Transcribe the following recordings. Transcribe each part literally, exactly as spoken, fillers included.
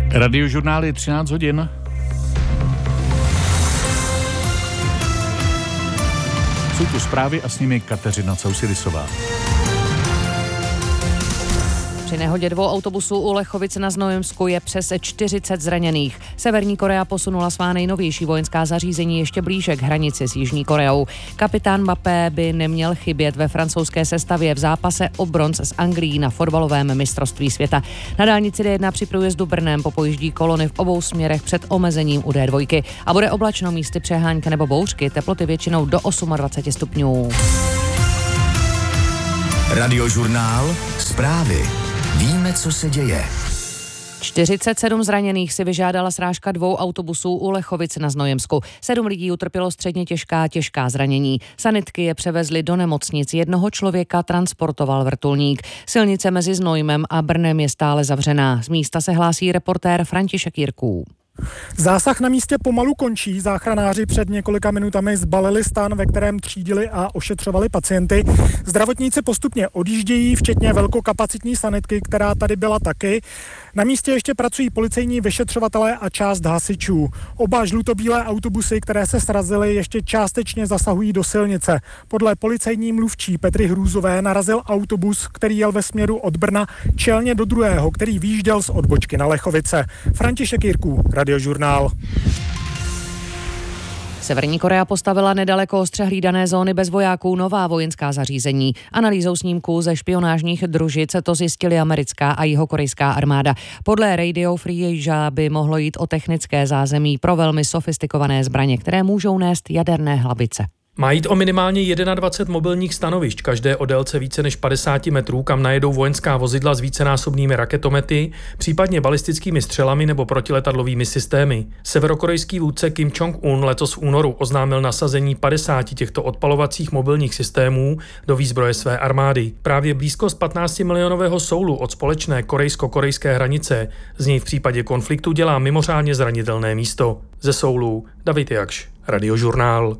Radiožurnál je třináct hodin. Jsou tu zprávy a s nimi Kateřina Causidisová. Při nehodě dvou autobusů u Lechovic na Znojemsku je přes čtyřicet zraněných. Severní Korea posunula svá nejnovější vojenská zařízení ještě blíže k hranici s Jižní Koreou. Kapitán Mbappé by neměl chybět ve francouzské sestavě v zápase o bronz s Anglií na fotbalovém mistrovství světa. Na dálnici D jedna při průjezdu Brnem popojíždí kolony v obou směrech před omezením u D dva a bude oblačno, místy přehánka nebo bouřky, teploty většinou do dvacet osm stupňů. Radiožurnál, zprávy. Víme, co se děje. čtyřicet sedm zraněných si vyžádala srážka dvou autobusů u Lechovic na Znojemsku. Sedm lidí utrpělo středně těžká těžká zranění. Sanitky je převezly do nemocnic. Jednoho člověka transportoval vrtulník. Silnice mezi Znojmem a Brnem je stále zavřená. Z místa se hlásí reportér František Jirků. Zásah na místě pomalu končí. Záchranáři před několika minutami zbalili stan, ve kterém třídili a ošetřovali pacienty. Zdravotníci postupně odjíždějí, včetně velkokapacitní sanitky, která tady byla taky. Na místě ještě pracují policejní vyšetřovatelé a část hasičů. Oba žlutobílé autobusy, které se srazily, ještě částečně zasahují do silnice. Podle policejní mluvčí Petry Hrůzové narazil autobus, který jel ve směru od Brna, čelně do druhého, který výjížděl z odbočky na Lechovice. František Jirků, Radiožurnál. Severní Korea postavila nedaleko ostře hlídané zóny bez vojáků nová vojenská zařízení. Analýzou snímků ze špionážních družic to zjistili americká a jihokorejská armáda. Podle Radio Free Asia by mohlo jít o technické zázemí pro velmi sofistikované zbraně, které můžou nést jaderné hlavice. Má jít o minimálně dvacet jedna mobilních stanovišť, každé o délce více než padesát metrů, kam najedou vojenská vozidla s vícenásobnými raketomety, případně balistickými střelami nebo protiletadlovými systémy. Severokorejský vůdce Kim Jong-un letos v únoru oznámil nasazení padesáti těchto odpalovacích mobilních systémů do výzbroje své armády. Právě blízkost patnáctimilionového Soulu od společné korejsko-korejské hranice z něj v případě konfliktu dělá mimořádně zranitelné místo. Ze Soulu David Jakš, Radiožurnál.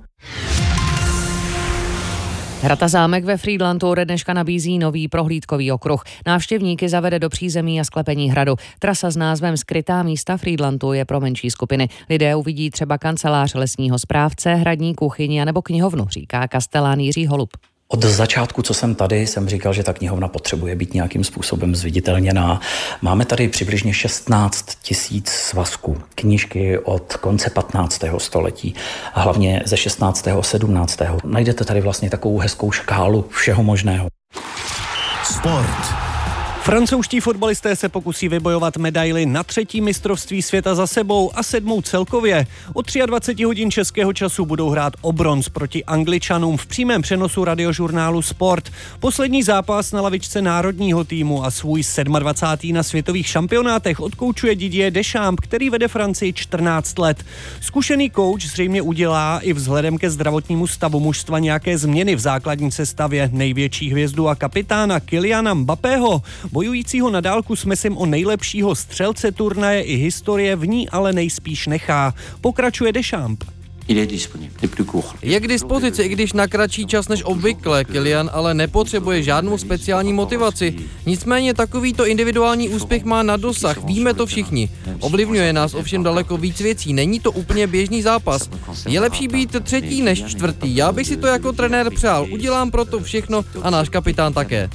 Hrata Zámek ve Frýdlantu ode dneška nabízí nový prohlídkový okruh. Návštěvníky zavede do přízemí a sklepení hradu. Trasa s názvem Skrytá místa Frýdlantu je pro menší skupiny. Lidé uvidí třeba kancelář lesního správce, hradní kuchyni nebo knihovnu, říká kastelán Jiří Holub. Od začátku, co jsem tady, jsem říkal, že ta knihovna potřebuje být nějakým způsobem zviditelněná. Máme tady přibližně šestnáct tisíc svazků, knížky od konce patnáctého století a hlavně ze šestnáctého a sedmnáctého Najdete tady vlastně takovou hezkou škálu všeho možného. Sport. Francouzští fotbalisté se pokusí vybojovat medaili na třetí mistrovství světa za sebou a sedmou celkově. O dvacet tři hodin českého času budou hrát o bronz proti Angličanům v přímém přenosu radiožurnálu Sport. Poslední zápas na lavičce národního týmu a svůj dvacátý sedmý na světových šampionátech odkoučuje Didier Deschamps, který vede Francii čtrnáct let. Zkušený kouč zřejmě udělá i vzhledem ke zdravotnímu stavu mužstva nějaké změny v základní sestavě. Největší hvězdu a kapitána Kyliana Mbappého, bojujícího na dálku s Messim o nejlepšího střelce turnaje i historie, v ní ale nejspíš nechá. Pokračuje Deschamps. Je k dispozici, i když na kratší čas než obvykle. Kylian ale nepotřebuje žádnou speciální motivaci. Nicméně takovýto individuální úspěch má na dosah, víme to všichni. Ovlivňuje nás ovšem daleko víc věcí, není to úplně běžný zápas. Je lepší být třetí než čtvrtý, já bych si to jako trenér přál, udělám proto všechno a náš kapitán také.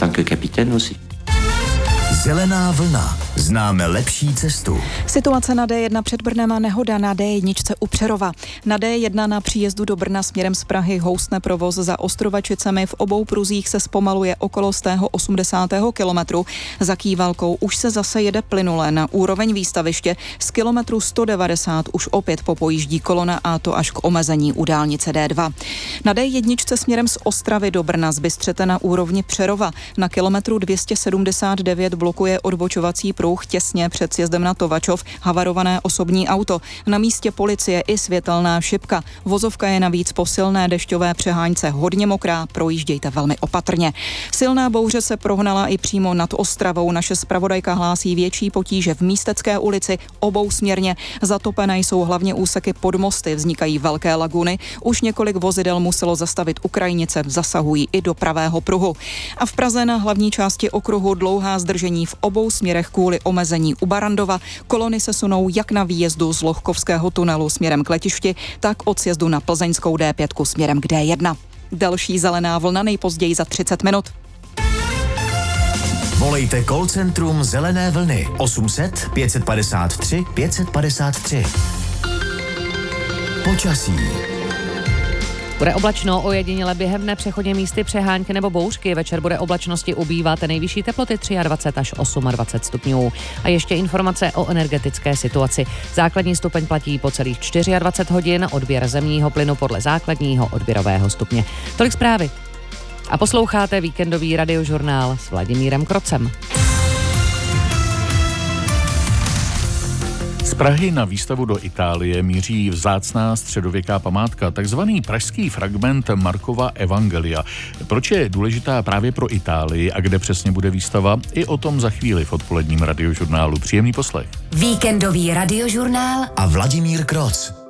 Zelená vlna. Známe lepší cestu. Situace na D jedna před Brnem a nehoda na D jedna u Přerova. Na D jedna na příjezdu do Brna směrem z Prahy houstne provoz za Ostrovačicemi. V obou pruzích se zpomaluje okolo stého osmdesátého kilometru. Za Kývalkou už se zase jede plynule na úroveň výstaviště. Z kilometru sto devadesát už opět popojíždí kolona a to až k omezení u dálnice D dva. Na D jedna směrem z Ostravy do Brna zbystřete na úrovni Přerova. Na kilometru dvě stě sedmdesát devět blokuje odbočovací pruh těsně před sjezdem na Tovačov havarované osobní auto. Na místě policie i světelná šipka. Vozovka je navíc po silné dešťové přehánce hodně mokrá, projíždějte velmi opatrně. Silná bouře se prohnala i přímo nad Ostravou. Naše zpravodajka hlásí větší potíže v Místecké ulici obousměrně. Zatopené jsou hlavně úseky pod mosty, vznikají velké laguny. Už několik vozidel muselo zastavit u krajnice, zasahují i do pravého pruhu. A v Praze na hlavní části okruhu dlouhá zdržení v obou směrech kvůli kvůli omezení u Barandova. Kolony se sunou jak na výjezdu z Lohkovského tunelu směrem k letišti, tak od sjezdu na plzeňskou D pět směrem k D jedna. Další zelená vlna nejpozději za třicet minut. Volejte call centrum Zelené vlny osm set pět padesát tři pět padesát tři. Počasí. Bude oblačno, ojediněle během dne přechodně místy přehánky nebo bouřky. Večer bude oblačnosti ubývat, nejvyšší teploty dvacet tři až dvacet osm stupňů. A ještě informace o energetické situaci. Základní stupeň platí po celých dvacet čtyři hodin, odběr zemního plynu podle základního odběrového stupně. Tolik zprávy. A posloucháte víkendový radiožurnál s Vladimírem Krocem. Z Prahy na výstavu do Itálie míří vzácná středověká památka, takzvaný pražský fragment Markova evangelia. Proč je důležitá právě pro Itálii a kde přesně bude výstava? I o tom za chvíli v odpoledním radiožurnálu. Příjemný poslech. Víkendový radiožurnál a Vladimír Kroc.